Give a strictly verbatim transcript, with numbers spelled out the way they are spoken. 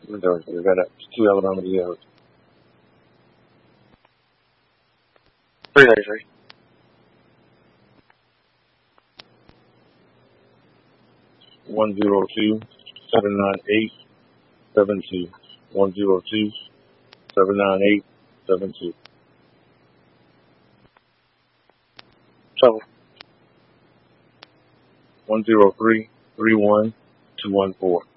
Então, agora, tu ela não me diga. Sorry, sorry, sorry. One zero two seven nine eight seven two. One zero two seven nine eight seven two. Trouble. One zero three three one two one four.